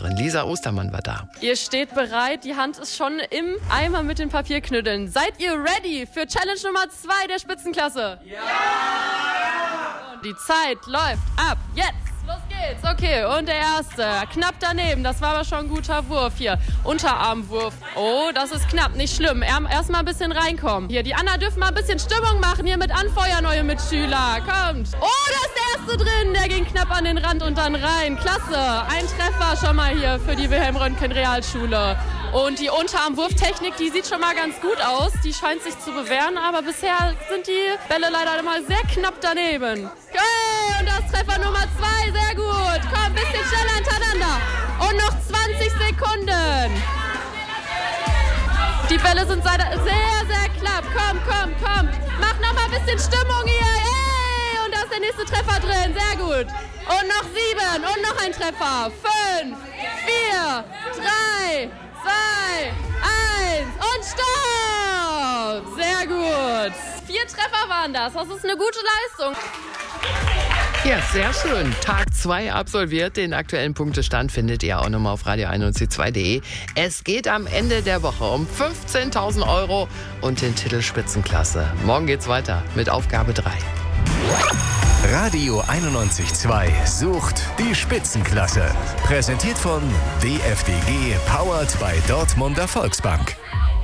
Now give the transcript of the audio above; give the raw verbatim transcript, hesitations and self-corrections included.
Reporterin Lisa Ostermann war da. Ihr steht bereit, die Hand ist schon im Eimer mit den Papierknütteln. Seid ihr ready für Challenge Nummer zwei der Spitzenklasse? Ja! Die Zeit läuft ab jetzt. Los geht's. Okay, und der erste. Knapp daneben. Das war aber schon ein guter Wurf hier. Unterarmwurf. Oh, das ist knapp. Nicht schlimm. Erst mal ein bisschen reinkommen. Hier, die anderen dürfen mal ein bisschen Stimmung machen. Hier mit Anfeuern, eure Mitschüler. Kommt. Oh, da ist der erste drin. Der ging knapp an den Rand und dann rein. Klasse. Ein Treffer schon mal hier für die Wilhelm-Röntgen-Realschule. Und die Unterarmwurftechnik, die sieht schon mal ganz gut aus. Die scheint sich zu bewähren, aber bisher sind die Bälle leider immer sehr knapp daneben. Okay, und das Treffer Nummer zwei, sehr gut. Komm, ein bisschen schneller hintereinander. Und noch zwanzig Sekunden. Die Bälle sind sehr, sehr knapp. Komm, komm, komm. Mach noch mal ein bisschen Stimmung hier. Hey, und da ist der nächste Treffer drin. Sehr gut. Und noch sieben. Und noch ein Treffer. Fünf, vier, drei, zwei, eins und Stopp! Sehr gut. Vier Treffer waren das. Das ist eine gute Leistung. Ja, sehr schön. Tag zwei absolviert. Den aktuellen Punktestand findet ihr auch nochmal auf radio einundneunzig Komma zwei punkt de. Es geht am Ende der Woche um fünfzehntausend Euro und den Titel Spitzenklasse. Morgen geht's weiter mit Aufgabe drei. Radio einundneunzig Komma zwei sucht die Spitzenklasse. Präsentiert von D F D G, powered by Dortmunder Volksbank.